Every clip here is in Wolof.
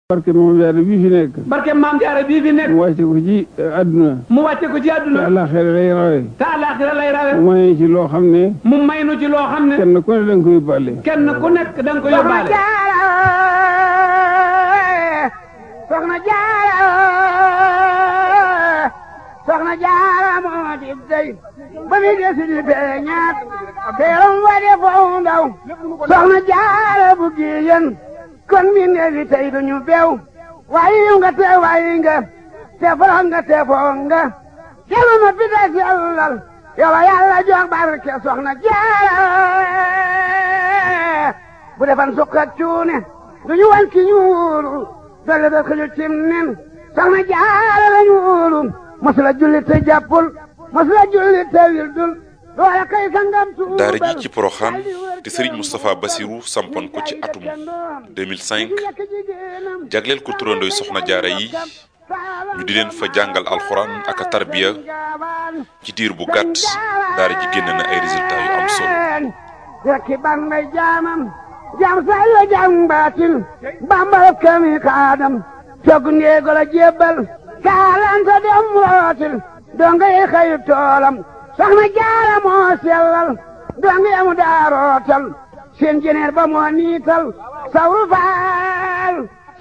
barke Maam Jaara bii fi nekk. barke Maam Jaara bii fi nekk. mu wàcce ko ci àdduna. mu wàcce ko ci àdduna. te àllaaxira lay rawe. te àllaaxira lay rawe. mu may ci loo xam ne. mu may nu ci loo xam ne. kenn ku ne da nga koy yóbbaale. kenn ku nekk da nga koy yóbbaale. Soxna Jaara Soxna Jaara moo di dey ba mi desi di beñaat teeram wa de foo ndaw Soxna Jaara bu giyen kon mi neefi tey duñu beew waayi nga te waayi nga te foro nga te foo nga kelu ma fi des yàllal yow yàlla jox barke Soxna Jaara bu defan sukk ak cuune duñu wan ki ñuulu dolle da xëju cim nen Soxna Jaara la ñuulu masula julli te jàppul masula julli te wildul doole kay sangam tuubal daara ji ci Porokhane te Serigne Moustapha Bassirou sampoon ko ci atum 2005 jagleel ko turandooy Soxna Jaara yi ñu di leen fa jàngal alxuraan ak tarbiya ci diir bu gàtt daara ji génn na ay résultats yu am solo. rekki ban may jaamam jaam say la jaam baatin bambal kami kaadam sog ndeego la jébbal kaalanta dem rootil donga yi xayu toolam Soxna Jaara moo sellal donga yamu daa rootal seen jeneer ba moo niital sawru faal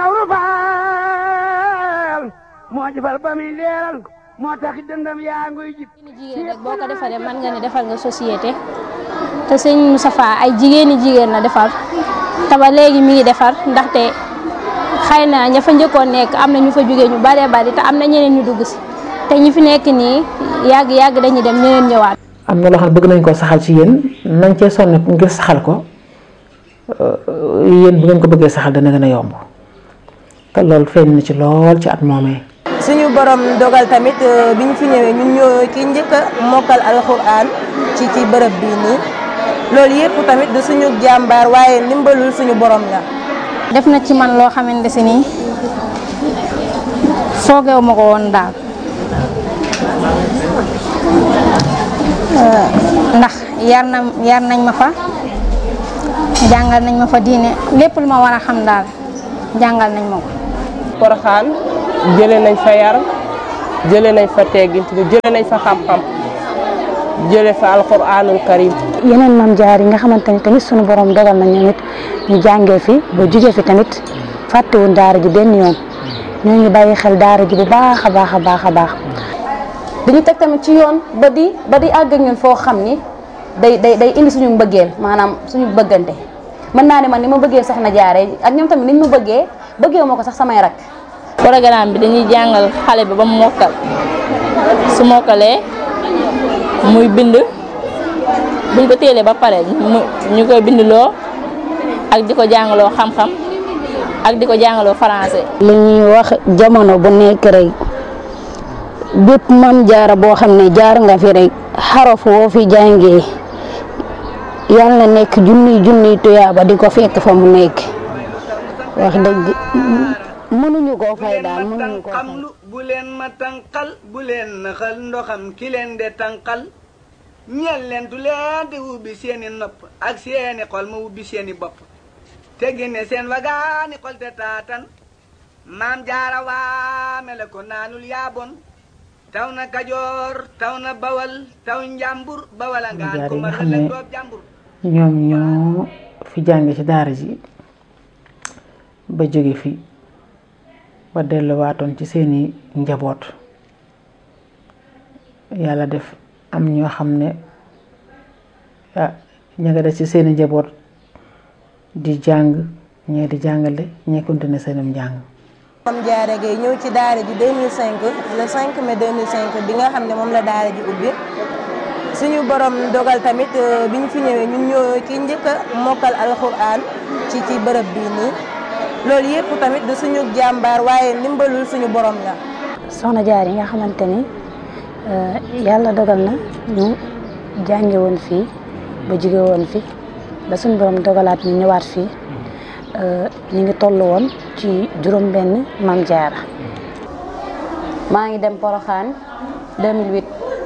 moo jëfal ba muy leeral moo tax dëndam yaa nguy jib jigéen rek boo ko defaree mën nga ne defal nga société te sëñ Moustapha ay jigéen la defar te ba léegi mi ngi defar ndaxte xëy na ña fa njëkkoon nekk am na ñu fa jógee ñu baree bari te am na ñeneen ñu dugg si te ñi fi nekk nii yàgg dañuy dem ñeneen ñëwaat. am na loo xam ne bëgg nañ koo saxal ci yéen nañ cee sonn ngir saxal ko yéen bu ngeen ko bëggee saxal dana gën a yomb te loolu feeñ na ci lool ci at moomee. suñu borom dogal tamit bi ñu fi ñëwee ñun ñoo ki njëkk a mokkal alxuraan ci bërëb bii nii loolu yëpp tamit du suñu jàmbaar waaye ndimbalul suñu borom la. def na ci man loo xamante si nii foogeewu ma ko woon daal ndax yar nañ ma fa jàngal nañ ma fa diine lépp lu ma war a xam daal jàngal nañ ma ko. Porokhane jëlee nañ fa yar jëlee nañ fa teggin jëlee nañ fa xam-xam jëlee fa alxuraanul karim. yeneen maam jaar yi nga xamante ni tamit sunu borom dogal na ñoom it ñu jàngee fi ba jugee fi tamit fàttewuñ daara ji benn yoon ñoo ngi bàyyi xel daara ji bu baax a baax. dañu teg tamit ci yoon ba di àgg ak ñun foo xam ni day indi suñu mbëggeel maanaam suñu bëggante mën naa ne man ni ma bëggee Soxna Jaara ak ñoom tamit niñ ma bëggee ma ko sax samay rak. programme bi dañuy jàngal xale bi ba mu mokkal su mokkalee muy bind buñ ko téelee ba pare ñu koy bindloo ak di ko jàngaloo xam-xam ak di ko jàngaloo français. li ñuy wax jamono bu nekk rek bépp Maam Jaara boo xam ne jaar nga fi rek xaraf woo fi jàngee yàlla na nekk junniy tuyaaba di ko fekk fa mu nekk wax dëgg mënuñu koo fay daal mënuñu koo fay. bu leen ma tànqal bu leen naxal ndoxam ki leen de tànqal ñeel leen du leen di ubbi seeni nopp ak seeni xol ma ubbi seeni bopp te génne seen wagaani xol te taatan Maam Jaara waame la ko naanul yaabon taw na Kajoor taw na Bawal taw Njàmbur Bawala ngaan ko ma la doob Njàmbur ñoom ñoo fi jànge ci daara ji ba jóge fi ba delluwaatoon ci seeni njaboot yàlla def am ñoo xam ne ña nga des ci seeni njaboot di jàng ñee di jàngale ñee continuer seenum njàng. Maam Jaara Gaye ñëw ci daara ji 2005 le 5 mai 2005 bi nga xam ne moom la daara ji ubbi suñu borom dogal tamit bi ñu fi ñëwee ñun ñoo ki njëkk a mokkal alxuraan ci bërëb bii nii loolu yëpp tamit du suñu jàmbaar waaye ndimbalul suñu borom la. Soxna Jaara yi nga xamante ni yàlla dogal na ñu jànge woon fii ba jóge woon fi ba suñu borom dogalaat ñu ñëwaat fii ñu ngi toll woon ci juróom-benn Maam Jaara. maa ngi dem Porokhane 2008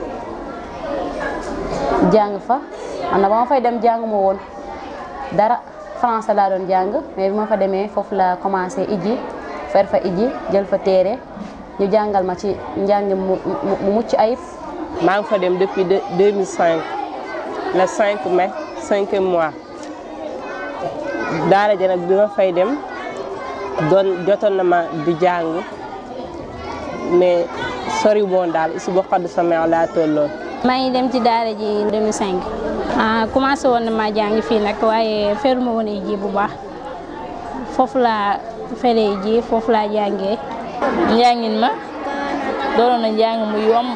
jàng fa man na ba ma fay dem jànguma woon dara français laa doon jàng mais bi ma fa demee foofu la commencé iji fer fa iji jël fa téere ñu jàngal ma ci njàng mu mucc ayib. maa ngi fa dem depuis 2005 le 5 mai 5e mois daara ja nag bi ma fay dem jotoon na ma di jàng mais sori woon daal si boo xadd sama laa tolloon. maa ngi dem ci daara ji 2005 commencé woon na ma jàng fii nag waaye feruma woon ji bu baax foofu laa feree ji foofu laa jàngee. njàngin ma doonoon na njàng mu yomb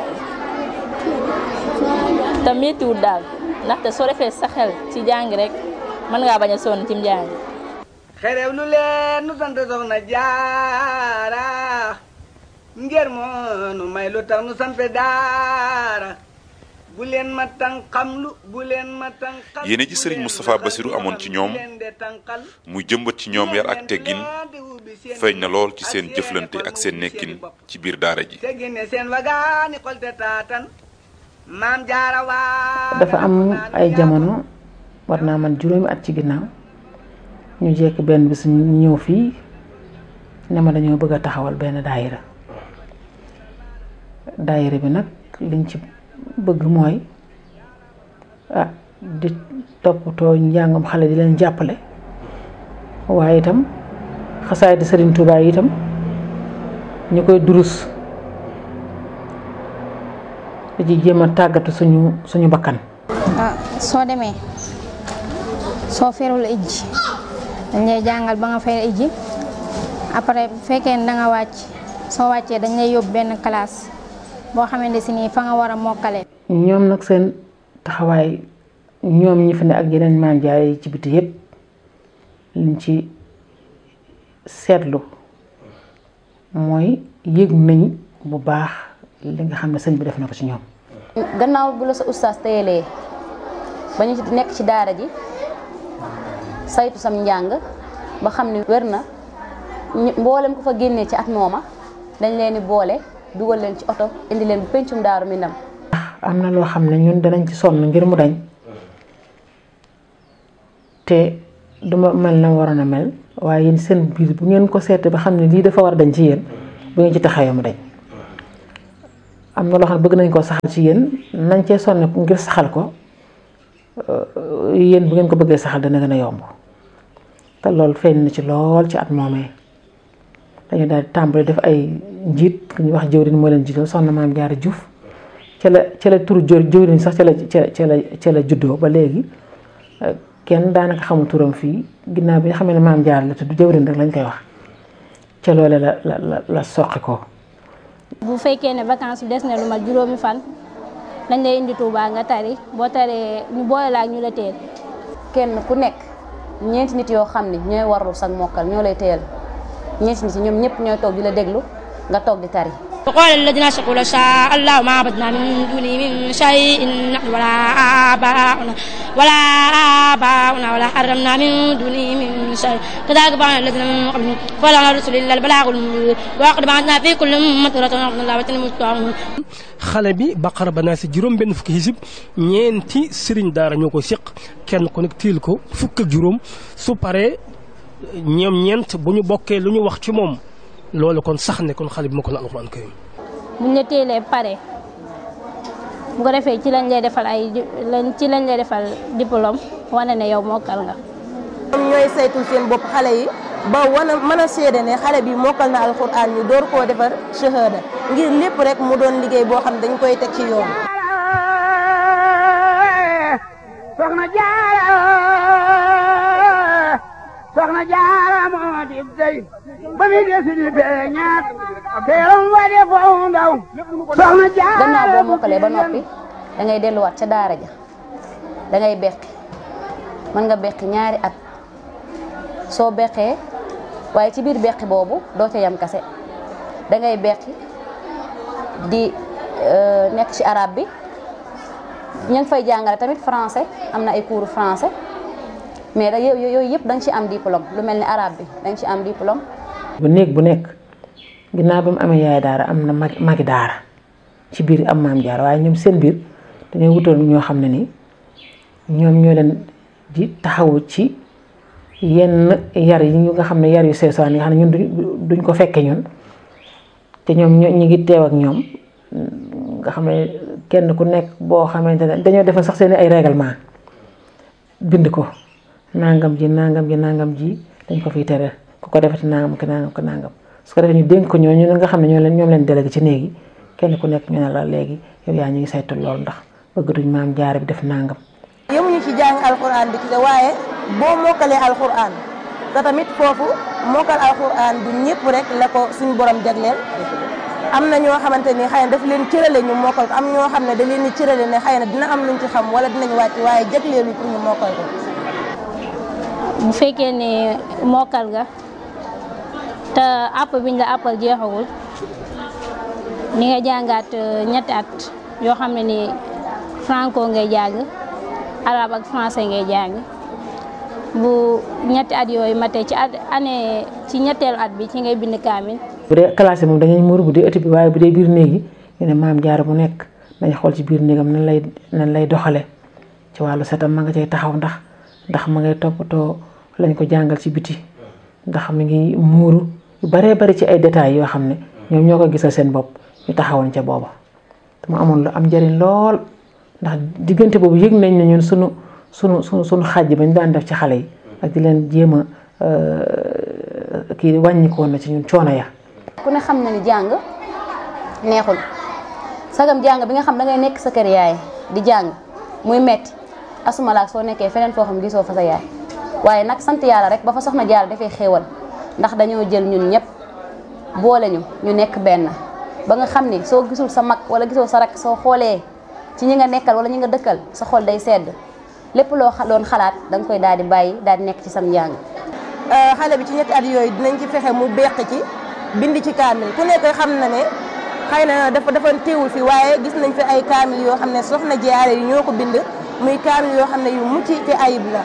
te méttiwul daal ndaxte soo defee sa xel ci jàng rek mën ngaa bañ a sonn ci njàng. xerew lu leen nu sant soxna jaara ngir moo nu may lu tax nu sampe daara bu leen ma tànqamlu bu leen ma tànqal. yéene ji Serigne Moustapha Bassirou amoon ci ñoom muy jëmbat ci ñoom yar ak teggin feeñ na lool ci seen jëflante ak seen nekkin ci biir daara ji. dafa am ay jamono war naa man juróomi at ci ginnaaw ñu jekk benn bis ñu ñëw fii ne ma dañoo bëgg a taxawal benn daayira bi nag liñ ci bëgg mooy di toppatoo njàngam xale di leen jàppale waaye itam xasaay di Serigne Touba yi itam ñu koy durus da ci jéem a tàggatu suñu bakkan. soo demee soo ferul ijji dañ lay jàngal ba nga fer ijji après bu fekkee ne da nga wàcc soo wàccee dañ lay yóbbu benn classe boo xamante si nii fa nga war a mokkale. ñoom nag seen taxawaay ñoom ñi fi ne ak yeneen maam Jaara yi ci biti yépp liñ ci seetlu mooy yëg nañ bu baax li nga xam ne sëñ bi def na ko ci ñoom. gannaaw bu la sa ustaas téyelee ba ñu nekk ci daara ji saytu sam njàng ba xam ni wér na mboolem ko fa génnee ci at mooma dañ leen di boole dugal leen ci oto indi leen bu pencum Daaru Minam. am na loo xam ne ñun danañ ci sonn ngir mu dañ te duma mel na waroon a mel waaye yéen seen biir bu ngeen ko seetee ba xam ne lii dafa war a dañ ci yéen bu ngeen ci taxawee mu dañ. am na loo xam ne bëgg nañ koo saxal ci yéen nañ cee sonn ngir saxal ko yéen bu ngeen ko bëggee saxal dana gën a yomb te loolu feeñ na ci lool ci at moomee dañu daal di tàmbali def ay njiit ku ñuy wax jëwriñ moo leen jiital soxna Maam Jaara Juuf ca la turu jëwriñ sax ca la juddoo ba léegi kenn daanaka xamul turam fii ginnaaw bi nga xam ne Maam Jaara la tudd jëwriñ rek lañ koy wax ca loole la soqi ko. bu fekkee ne vacances bi des na lu mat juróomi fan dañ lay indi Touba nga tari boo taree ñu boole la ak ñu la teel. kenn ku nekk ñeenti nit yoo xam ne ñooy warlu sag mokkal ñoo lay teel ñeenti nit ñoom ñëpp ñooy toog di la déglu nga toog di tari. وقال الذين أشركوا لو شاء الله ما عبدنا من دونه من شيء نحن ولا آباؤنا ولا حرمنا من دونه من شيء كذلك فعل الذين من قبلهم فلا على الرسل إلا البلاغ المبين ولقد بعثنا في كل أمة رسولا أن اعبدوا الله واجتنبوا الطاغوت. xale bi Baqara ba naa si juróom benn fukki hizib ñeenti sëriñ daara ñoo ko seq kenn ku nekk tiil ko fukk ak juróom su paree ñoom ñeent bu ñu bokkee lu ñu wax ci moom. loolu kon sax ne kon xale bi ma ko la alxuraan karim buñ la teelee pare bu ko defee ci lañ lay defal diplôme wane ne yow mokkal nga. ñoom ñooy saytul seen bopp xale yi ba mën a seede ne xale bi mokkal na alxuraan ñu door koo defar shahada ngir lépp rek mu doon liggéey boo xam dañ koy teg ci yoon. soxna Jaara moo di dey ba mi desi di feeñaat teeram wa de foo ndaw soxna Jaara. gannaaw boo mokkalee ba noppi da ngay delluwaat ca daara ja da ngay beqi mën nga beqi ñaari at soo beqee waaye ci biir beqi boobu doo ca yam kase da ngay beqi di nekk ci arabe bi ñu ngi fay jàngale tamit français am na ay cours français. mais da yooyu yëpp da nga ci am diplôme lu mel ni arabe bi da nga ci am diplôme. bu nekk ginnaaw ba mu amee yaay daara am na magi daara ci biir am Maam Jaara waaye ñoom seen biir dañoo wutal ñoo xam ne ni ñoom ñoo leen di taxawu ci yenn yar yi nga xam ne yar yu seesaan yi nga xam ne ñun duñ ko fekke ñun te ñoom ñu ngi teew ak ñoom nga xam ne kenn ku nekk boo xamante ne dañoo defal sax seen ay règlement bind ko nangam ji dañ ko fiy tere ku ko defati nangam ko nangam su ko defee ñu dénk ko ñooñu nga xam ne ñoom leen délégué ci néegi kenn ku nekk ñu ne la léegi yow yaa ñu ngi saytu loolu ndax bëgg duñ maam jaara bi def nangam. yemuñu ci jàng alxuraan bi ci waaye boo mokkalee alxuraan te tamit foofu mokkal alxuraan du ñëpp rek la ko suñu borom jagleel am na ñoo xamante ni xëy na daf leen cërale ñu mokkal ko am ñoo xam ne da leen di cërale ne xëy na dina am luñ ci xam wala dinañ wàcc waaye jagleelu pour ñu mokkal ko. bu fekkee ne mokkal nga te àpp biñ la àppal jeexagul ni nga jàngaat ñetti at yoo xam ne ni franco ngay jàng arabe ak français ngay jàng bu ñetti at yooyu matee ci ñetteelu at bi ci ngay bind kaamil. bu dee classe moom dañuy muur bu dee ëtt bi waaye bu dee biir néegi ñu ne maam jaara bu nekk dañ xool ci biir néegam nan lay doxale ci wàllu setam ma nga cay taxaw ndax ma ngay toppatoo lañ ko jàngal ci biti ndax mi ngi muuru yu baree bari ci ay détails yoo xam ne ñoom ñoo ko gisal seen bopp ñu taxawoon ca booba te mu amoon lu am njëriñ lool ndax diggante boobu yëg nañ ne ñun sunu xàjj bañ daan def ci xale yi ak di leen jéem a kii wàññikoon na ci ñun coono ya. ku ne xam na ni jàng neexul sagam jàng bi nga xam da ngay nekk sa kër yaay di jàng muy metti asumalaak soo nekkee feneen foo xam gisoo fa sa yaay waaye nag sant yàlla rek ba fa soxna Jaara dafay xéewal ndax dañoo jël ñun ñëpp boole ñu nekk benn ba nga xam ni soo gisul sa mag wala gisoo sa rak soo xoolee ci ñi nga nekkal wala ñi nga dëkkal sa xol day sedd lépp loo doon xalaat da nga koy daal di bàyyi daal di nekk ci sam njàng. xale bi ci ñetti at yooyu dinañ ci fexe mu beq ci bind ci kaamil ku nekk xam na ne xëy na dafa teewul fi waaye gis nañ fi ay kaamil yoo xam ne soxna Jaara yi ñoo ko bind muy kaamil yoo xam ne yu mucc ci ayib la.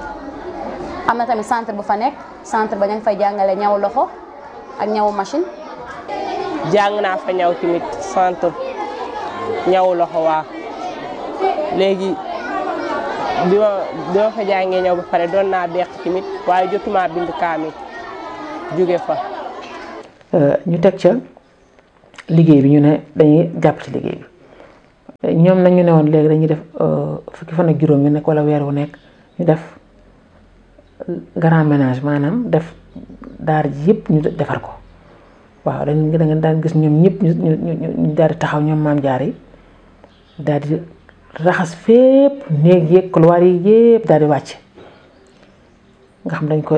am na tamit centre bu fa nekk centre ba ña ngi fay jàngale ñaw loxo ak ñawu machine. jàng naa fa ñaw tamit centre ñaw loxo waa léegi bi ma fa jàngee ñaw ba pare doon naa beq tamit waaye jotuma bind kaamil jóge fa. ñu teg ca liggéey bi ñu ne dañuy jàpp ci liggéey bi ñoom nag ñu ne woon léegi dañuy def fukki fan ak juróom yu nekk wala weer wu nekk ñu def grand ménage maanaam def daar ji yëpp ñu defar ko waaw da nga daan gis ñoom ñëpp ñu daal di taxaw ñoom maam jaar yi daal di raxas fépp néeg yeeg couloir yi yëpp daal di wàcc nga xam dañ ko